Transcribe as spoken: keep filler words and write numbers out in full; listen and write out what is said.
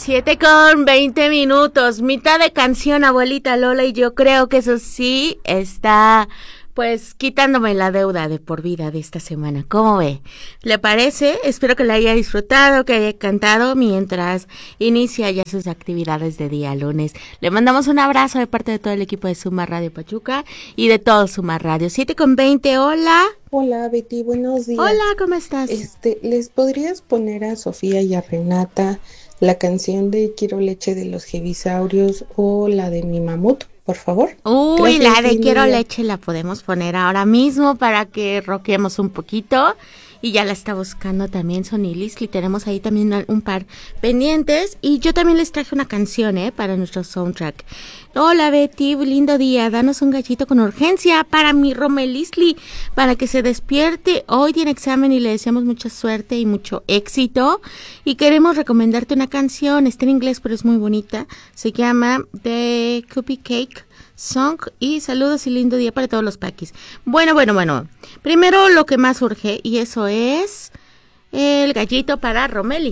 Siete con veinte minutos, mitad de canción, abuelita Lola, y yo creo que eso sí está, pues, quitándome la deuda de por vida de esta semana. ¿Cómo ve? ¿Le parece? Espero que la haya disfrutado, que haya cantado mientras inicia ya sus actividades de día lunes. Le mandamos un abrazo de parte de todo el equipo de Suma Radio Pachuca y de todo Suma Radio. Siete con veinte, hola. Hola Betty, buenos días. Hola, ¿cómo estás? Este, ¿les podrías poner a Sofía y a Renata la canción de Quiero leche de los Jevisaurios o la de Mi Mamut, por favor? Uy, Gracias, la de Quiero día. leche la podemos poner ahora mismo para que roquemos un poquito. Y ya la está buscando también Sonny Lisli. Tenemos ahí también un par pendientes. Y yo también les traje una canción, ¿eh? Para nuestro soundtrack. Hola Betty, lindo día. Danos un gallito con urgencia para mi Romel Lisli, para que se despierte. Hoy tiene examen y le deseamos mucha suerte y mucho éxito. Y queremos recomendarte una canción. Está en inglés, pero es muy bonita. Se llama The Cupcake Song. Y saludos y lindo día para todos los paquis. Bueno, bueno, bueno. Primero lo que más urge, y eso es el gallito para Romeli.